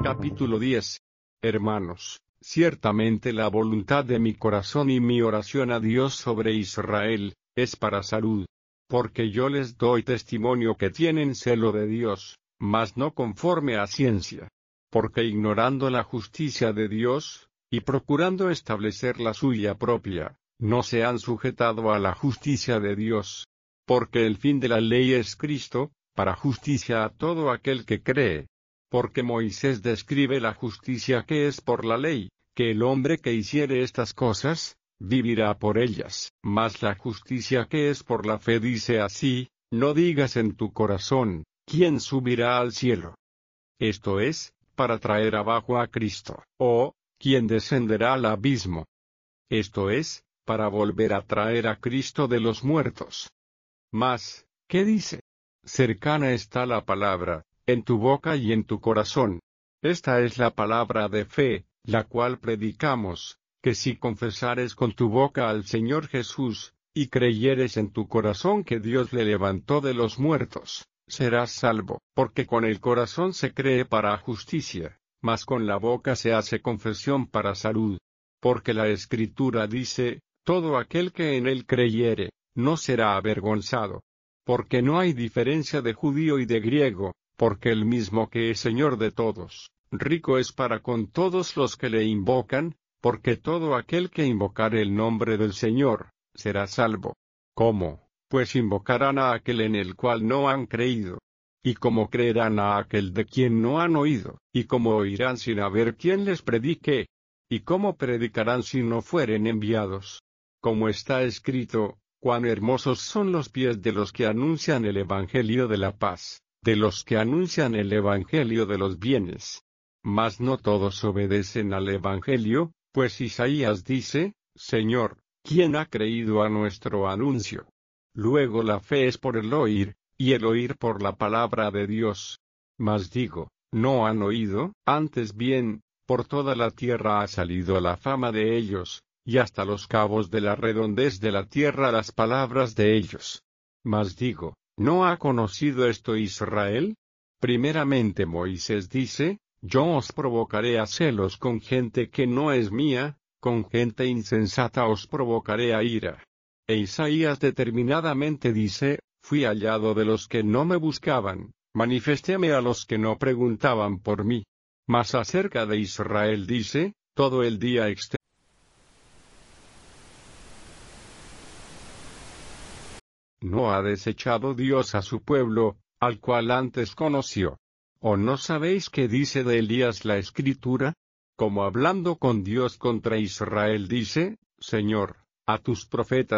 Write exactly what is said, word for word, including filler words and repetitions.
Capítulo diez. Hermanos, ciertamente la voluntad de mi corazón y mi oración a Dios sobre Israel, es para salud. Porque yo les doy testimonio que tienen celo de Dios, mas no conforme a ciencia. Porque ignorando la justicia de Dios, y procurando establecer la suya propia, no se han sujetado a la justicia de Dios. Porque el fin de la ley es Cristo, para justicia a todo aquel que cree. Porque Moisés describe la justicia que es por la ley, que el hombre que hiciere estas cosas, vivirá por ellas. Mas la justicia que es por la fe dice así: no digas en tu corazón, ¿quién subirá al cielo? Esto es, para traer abajo a Cristo, o, ¿quién descenderá al abismo? Esto es, para volver a traer a Cristo de los muertos. Mas, ¿qué dice? Cercana está la palabra, en tu boca y en tu corazón. Esta es la palabra de fe, la cual predicamos, que si confesares con tu boca al Señor Jesús, y creyeres en tu corazón que Dios le levantó de los muertos, serás salvo. Porque con el corazón se cree para justicia, mas con la boca se hace confesión para salud. Porque la Escritura dice: todo aquel que en él creyere, no será avergonzado. Porque no hay diferencia de judío y de griego, porque el mismo que es Señor de todos, rico es para con todos los que le invocan, porque todo aquel que invocare el nombre del Señor, será salvo. ¿Cómo? Pues invocarán a aquel en el cual no han creído. ¿Y cómo creerán a aquel de quien no han oído? ¿Y cómo oirán sin haber quien les predique? ¿Y cómo predicarán si no fueren enviados? Como está escrito: cuán hermosos son los pies de los que anuncian el evangelio de la paz, de los que anuncian el evangelio de los bienes. Mas no todos obedecen al evangelio, pues Isaías dice: Señor, ¿quién ha creído a nuestro anuncio? Luego la fe es por el oír, y el oír por la palabra de Dios. Mas digo, ¿no han oído? Antes bien, por toda la tierra ha salido la fama de ellos, y hasta los cabos de la redondez de la tierra las palabras de ellos. Mas digo, ¿no ha conocido esto Israel? Primeramente Moisés dice: yo os provocaré a celos con gente que no es mía, con gente insensata os provocaré a ira. E Isaías determinadamente dice: fui hallado de los que no me buscaban, manifestéme a los que no preguntaban por mí. Mas acerca de Israel dice: todo el día extenso. ¿No ha desechado Dios a su pueblo, al cual antes conoció? ¿O no sabéis qué dice de Elías la Escritura? Como hablando con Dios contra Israel dice: Señor, a tus profetas